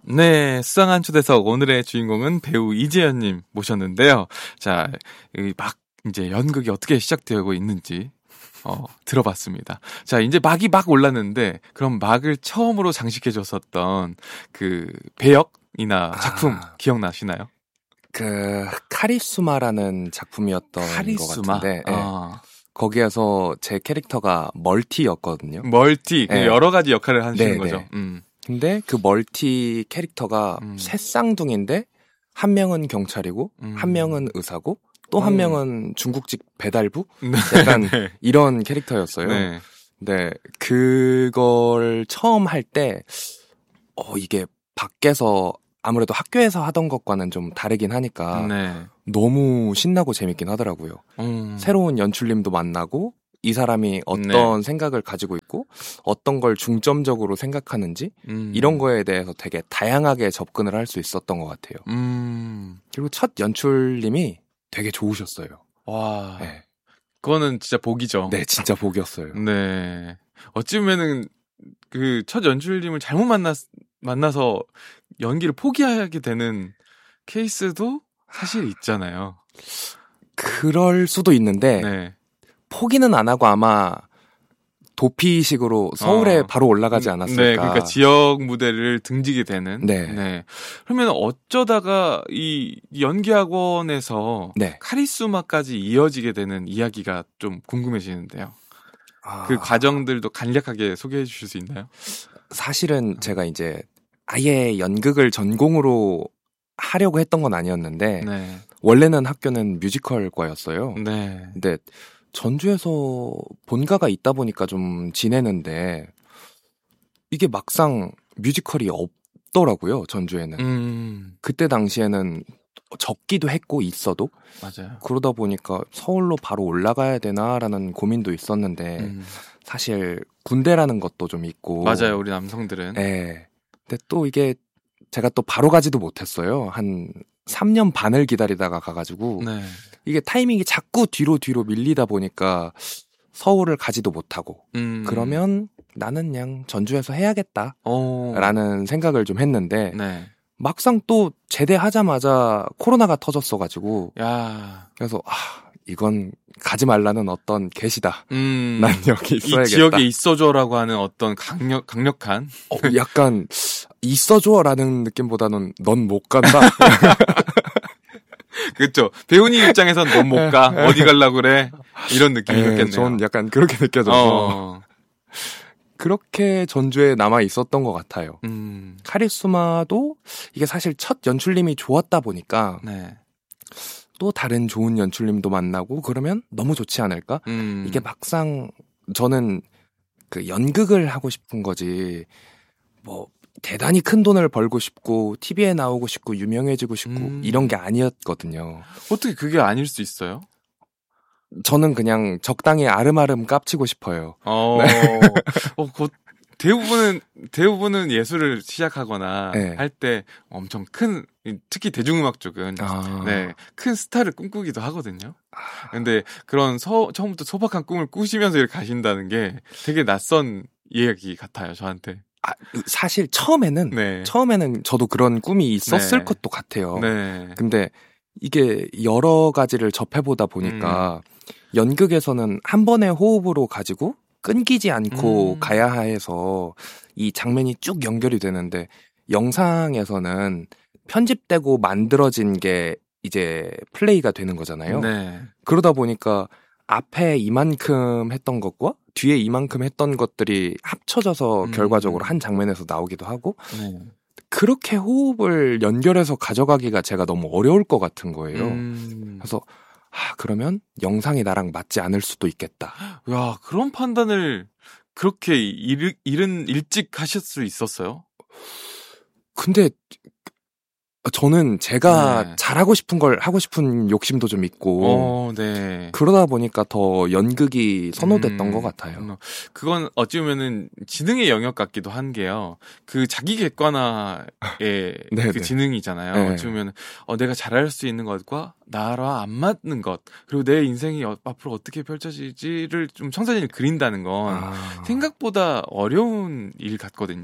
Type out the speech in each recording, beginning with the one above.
네, 수상한 초대석 오늘의 주인공은 배우 이재현님 모셨는데요. 자, 이제 연극이 어떻게 시작되고 있는지 들어봤습니다. 자, 이제 막이 막 올랐는데 그럼 막을 처음으로 장식해줬었던 그 배역이나 작품 기억나시나요? 그 카리스마라는 작품이었던 것 같은데 거기에서 제 캐릭터가 멀티였거든요. 멀티, 여러 가지 역할을 하시는 거죠. 근데 그 멀티 캐릭터가 새 쌍둥이인데 한 명은 경찰이고 한 명은 의사고 또 한 명은 중국집 배달부? 약간 이런 캐릭터였어요. 네. 근데 그걸 처음 할 때 이게 밖에서 아무래도 학교에서 하던 것과는 좀 다르긴 하니까 너무 신나고 재밌긴 하더라고요. 새로운 연출님도 만나고 이 사람이 어떤 생각을 가지고 있고 어떤 걸 중점적으로 생각하는지 이런 거에 대해서 되게 다양하게 접근을 할 수 있었던 것 같아요. 그리고 첫 연출님이 되게 좋으셨어요. 와, 네. 그거는 진짜 복이죠. 네, 진짜 복이었어요. 네, 어찌보면은 그 첫 연출님을 잘못 만나서 연기를 포기하게 되는 케이스도 사실 있잖아요. 그럴 수도 있는데 포기는 안 하고 아마 도피식으로 서울에 바로 올라가지 않았을까. 네, 그러니까 지역 무대를 등지게 되는. 네. 그러면 어쩌다가 이 연기학원에서 카리스마까지 이어지게 되는 이야기가 좀 궁금해지는데요. 그 과정들도 간략하게 소개해 주실 수 있나요? 사실은 제가 이제 아예 연극을 전공으로 하려고 했던 건 아니었는데 원래는 학교는 뮤지컬과였어요. 근데 전주에서 본가가 있다 보니까 좀 지내는데 이게 막상 뮤지컬이 없더라고요, 전주에는. 그때 당시에는 적기도 했고 있어도 맞아요. 그러다 보니까 서울로 바로 올라가야 되나라는 고민도 있었는데 사실 군대라는 것도 좀 있고 맞아요, 우리 남성들은. 네. 근데 또 이게 제가 또 바로 가지도 못했어요. 한 3년 반을 기다리다가 가가지고 이게 타이밍이 자꾸 뒤로 밀리다 보니까 서울을 가지도 못하고 그러면 나는 그냥 전주에서 해야겠다 라는 생각을 좀 했는데 막상 또 제대하자마자 코로나가 터졌어가지고 그래서 이건 가지 말라는 어떤 계시다. 난 여기 있어야겠다. 이 지역에 있어줘라고 하는 어떤 강력한 약간 있어줘라는 느낌보다는 넌 못 간다. 그렇죠. 배우님 입장에선 넌 못 가. 어디 가려고 그래. 이런 느낌이었겠네요. 전 약간 그렇게 느껴져서 그렇게 전주에 남아 있었던 것 같아요. 카리스마도 이게 사실 첫 연출님이 좋았다 보니까 또 다른 좋은 연출님도 만나고 그러면 너무 좋지 않을까? 이게 막상 저는 그 연극을 하고 싶은 거지 뭐 대단히 큰 돈을 벌고 싶고 TV에 나오고 싶고 유명해지고 싶고 이런 게 아니었거든요. 어떻게 그게 아닐 수 있어요? 저는 그냥 적당히 아름아름 깝치고 싶어요. 대부분은 예술을 시작하거나 할 때 엄청 큰, 특히 대중음악 쪽은 큰 스타를 꿈꾸기도 하거든요. 근데 그런 처음부터 소박한 꿈을 꾸시면서 이렇게 가신다는 게 되게 낯선 이야기 같아요, 저한테. 사실 처음에는 저도 그런 꿈이 있었을 것도 같아요. 근데 이게 여러 가지를 접해보다 보니까 연극에서는 한 번의 호흡으로 가지고 끊기지 않고 가야 해서 이 장면이 쭉 연결이 되는데 영상에서는 편집되고 만들어진 게 이제 플레이가 되는 거잖아요. 그러다 보니까 앞에 이만큼 했던 것과 뒤에 이만큼 했던 것들이 합쳐져서 결과적으로 한 장면에서 나오기도 하고 그렇게 호흡을 연결해서 가져가기가 제가 너무 어려울 것 같은 거예요. 그래서 그러면 영상이 나랑 맞지 않을 수도 있겠다. 야, 그런 판단을 그렇게 일찍 하실 수 있었어요? 근데 저는 제가 잘하고 싶은 걸 하고 싶은 욕심도 좀 있고 그러다 보니까 더 연극이 선호됐던 것 같아요. 그건 어찌 보면은 지능의 영역 같기도 한 게요. 그 자기 객관화의 그 지능이잖아요. 어찌 보면 내가 잘할 수 있는 것과 나랑 안 맞는 것 그리고 내 인생이 앞으로 어떻게 펼쳐질지를 좀 청사진을 그린다는 건 생각보다 어려운 일 같거든요.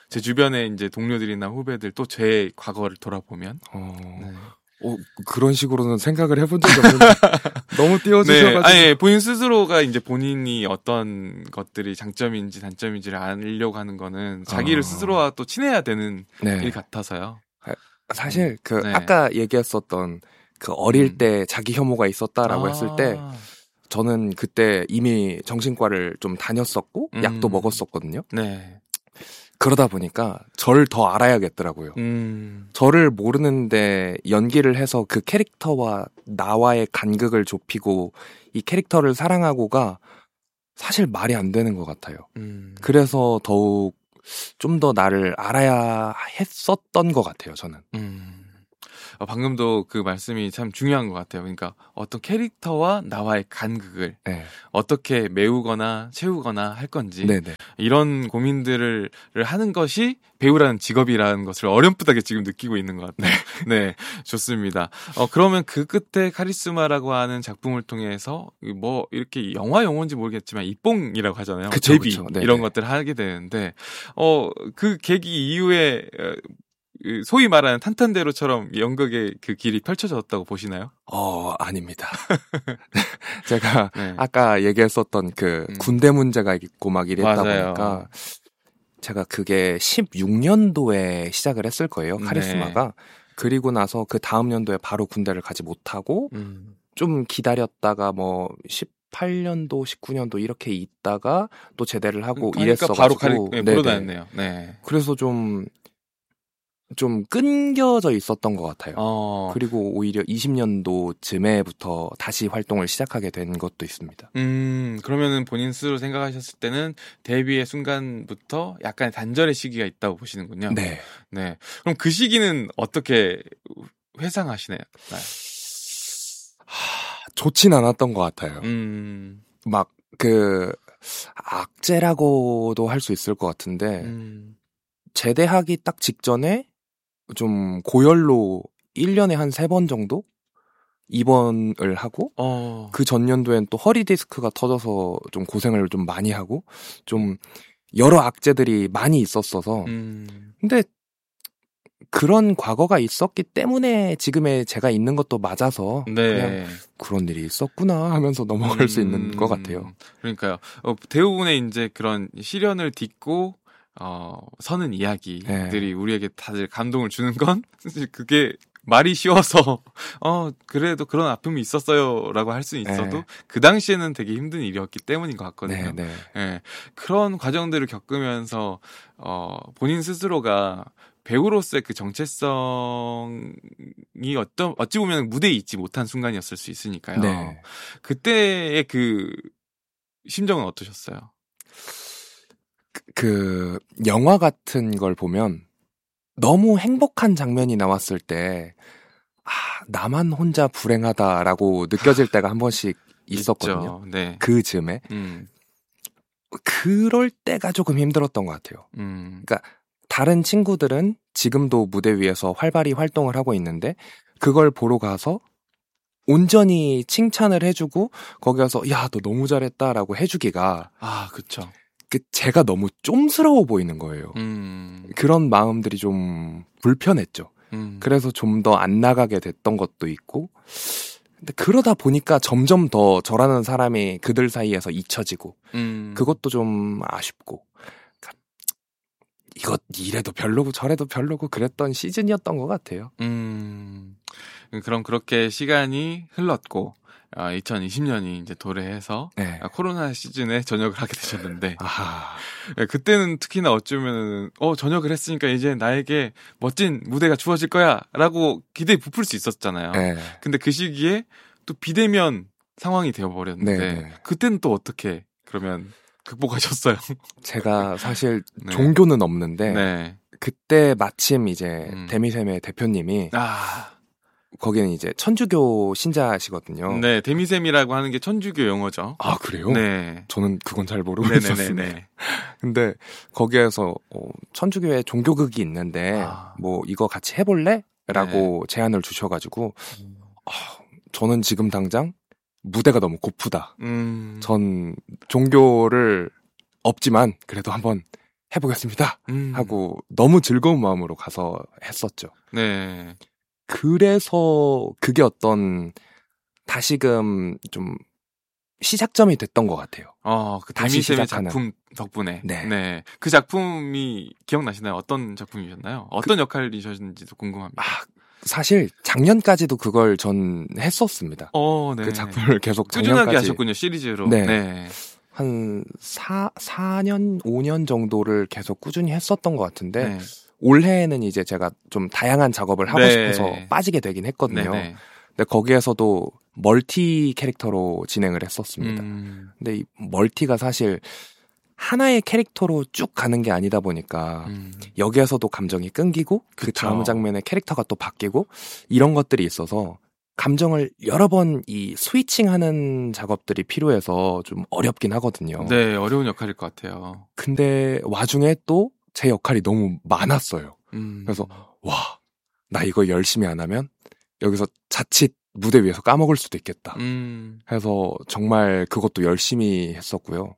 제 주변에 이제 동료들이나 후배들 또 제 과거를 돌아보면 네. 그런 식으로는 생각을 해본 적이 없는데 너무 띄워주셔가지고. 네. 아니, 본인 스스로가 이제 본인이 어떤 것들이 장점인지 단점인지를 알려고 하는 거는 자기를 스스로와 또 친해야 되는 네. 일 같아서요. 사실 네. 아까 얘기했었던 그 어릴 때 자기 혐오가 있었다라고 했을 때 저는 그때 이미 정신과를 좀 다녔었고 약도 먹었었거든요. 네. 그러다 보니까 저를 더 알아야겠더라고요. 저를 모르는데 연기를 해서 그 캐릭터와 나와의 간극을 좁히고 이 캐릭터를 사랑하고가 사실 말이 안 되는 것 같아요. 그래서 더욱 좀 더 나를 알아야 했었던 것 같아요, 저는. 방금도 그 말씀이 참 중요한 것 같아요. 그러니까 어떤 캐릭터와 나와의 간극을 네. 어떻게 메우거나 채우거나 할 건지 네네. 이런 고민들을 하는 것이 배우라는 직업이라는 것을 어렴풋하게 지금 느끼고 있는 것 같아요. 네, 좋습니다. 그러면 그 끝에 카리스마라고 하는 작품을 통해서 뭐 이렇게 영화 용어인지 모르겠지만 입봉이라고 하잖아요. 그쵸, 데뷔 그쵸. 이런 것들을 하게 되는데 그 계기 이후에 소위 말하는 탄탄대로처럼 연극의 그 길이 펼쳐졌다고 보시나요? 아닙니다. 제가 네. 아까 얘기했었던 그 군대 문제가 있고 막 이랬다 맞아요. 보니까 제가 그게 16년도에 시작을 했을 거예요. 카리스마가. 네. 그리고 나서 그 다음 연도에 바로 군대를 가지 못하고 좀 기다렸다가 뭐 18년도, 19년도 이렇게 있다가 또 제대를 하고 이랬어가지고 바로 보러 다녔네요. 네. 그래서 좀 끊겨져 있었던 것 같아요. 그리고 오히려 20년도쯤에부터 다시 활동을 시작하게 된 것도 있습니다. 그러면은 본인 스스로 생각하셨을 때는 데뷔의 순간부터 약간의 단절의 시기가 있다고 보시는군요. 네. 네. 그럼 그 시기는 어떻게 회상하시나요? 좋진 않았던 것 같아요. 막 악재라고도 할 수 있을 것 같은데, 제대하기 딱 직전에 좀 고열로 1년에 한 3번 정도 입원을 하고 그 전년도엔 또 허리 디스크가 터져서 좀 고생을 좀 많이 하고 좀 여러 악재들이 많이 있었어서 근데 그런 과거가 있었기 때문에 지금의 제가 있는 것도 맞아서 네. 그냥 그런 일이 있었구나 하면서 넘어갈 수 있는 것 같아요. 그러니까요. 대부분의 이제 그런 시련을 딛고 서는 이야기들이 네. 우리에게 다들 감동을 주는 건 그게 말이 쉬워서 그래도 그런 아픔이 있었어요라고 할 수는 있어도 네. 그 당시에는 되게 힘든 일이었기 때문인 것 같거든요. 네, 네. 네. 그런 과정들을 겪으면서 본인 스스로가 배우로서의 그 정체성이 어찌 보면 무대에 있지 못한 순간이었을 수 있으니까요. 네. 그때의 그 심정은 어떠셨어요? 그 영화 같은 걸 보면 너무 행복한 장면이 나왔을 때 나만 혼자 불행하다라고 느껴질 때가 한 번씩 있었거든요. 네. 그 즈음에 그럴 때가 조금 힘들었던 것 같아요. 그러니까 다른 친구들은 지금도 무대 위에서 활발히 활동을 하고 있는데 그걸 보러 가서 온전히 칭찬을 해주고 거기 가서 야, 너 너무 잘했다라고 해주기가 그쵸. 제가 너무 쫌스러워 보이는 거예요. 그런 마음들이 좀 불편했죠. 그래서 좀 더 안 나가게 됐던 것도 있고 근데 그러다 보니까 점점 더 저라는 사람이 그들 사이에서 잊혀지고 그것도 좀 아쉽고 이래도 별로고 저래도 별로고 그랬던 시즌이었던 것 같아요. 그럼 그렇게 시간이 흘렀고 2020년이 이제 도래해서 네. 코로나 시즌에 전역을 하게 되셨는데 그때는 특히나 어쩌면 전역을 했으니까 이제 나에게 멋진 무대가 주어질 거야 라고 기대에 부풀 수 있었잖아요. 네. 근데 그 시기에 또 비대면 상황이 되어버렸는데 네. 그때는 또 어떻게 그러면 극복하셨어요? 제가 사실 네. 종교는 없는데 네. 그때 마침 이제 데미셈의 대표님이 거기는 이제 천주교 신자시거든요. 네, 데미셈이라고 하는 게 천주교 용어죠. 그래요? 네. 저는 그건 잘 모르고 있었어요. 근데 거기에서 천주교에 종교극이 있는데 뭐 이거 같이 해볼래? 라고 네. 제안을 주셔가지고 저는 지금 당장 무대가 너무 고프다. 전 종교를 없지만 그래도 한번 해보겠습니다. 하고 너무 즐거운 마음으로 가서 했었죠. 네. 그래서 그게 어떤 다시금 좀 시작점이 됐던 것 같아요. 그 다미쌤의 작품 덕분에. 네. 네. 그 작품이 기억나시나요? 어떤 작품이셨나요? 어떤 역할이셨는지도 궁금합니다. 사실 작년까지도 그걸 전 했었습니다. 네. 그 작품을 계속 꾸준하게 하셨군요, 시리즈로. 네. 네. 한 4년, 5년 정도를 계속 꾸준히 했었던 것 같은데, 네. 올해에는 이제 제가 좀 다양한 작업을 하고 네. 싶어서 빠지게 되긴 했거든요. 네. 근데 거기에서도 멀티 캐릭터로 진행을 했었습니다. 근데 이 멀티가 사실 하나의 캐릭터로 쭉 가는 게 아니다 보니까 여기에서도 감정이 끊기고 그 다음 장면에 캐릭터가 또 바뀌고 이런 것들이 있어서 감정을 여러 번 이 스위칭하는 작업들이 필요해서 좀 어렵긴 하거든요. 네, 어려운 역할일 것 같아요. 근데 와중에 또 제 역할이 너무 많았어요. 그래서 와, 나 이거 열심히 안 하면 여기서 자칫 무대 위에서 까먹을 수도 있겠다. 해서 정말 그것도 열심히 했었고요.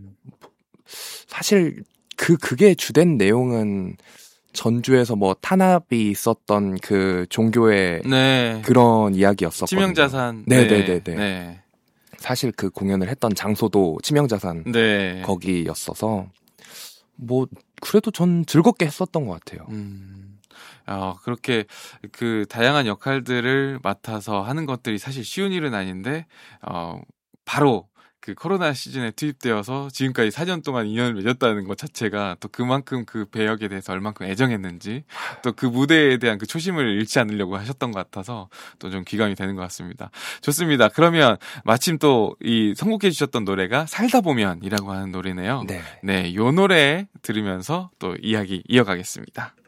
사실 그게 주된 내용은 전주에서 뭐 탄압이 있었던 그 종교의 네. 그런 이야기였었거든요. 치명자산. 네네네. 네. 사실 그 공연을 했던 장소도 치명자산 네. 거기였어서 뭐 그래도 전 즐겁게 했었던 것 같아요. 그렇게 그 다양한 역할들을 맡아서 하는 것들이 사실 쉬운 일은 아닌데 바로 그 코로나 시즌에 투입되어서 지금까지 4년 동안 인연을 맺었다는 것 자체가 또 그만큼 그 배역에 대해서 얼만큼 애정했는지 또 그 무대에 대한 그 초심을 잃지 않으려고 하셨던 것 같아서 또 좀 귀감이 되는 것 같습니다. 좋습니다. 그러면 마침 또 이 선곡해 주셨던 노래가 살다 보면이라고 하는 노래네요. 네. 네, 요 노래 들으면서 또 이야기 이어가겠습니다.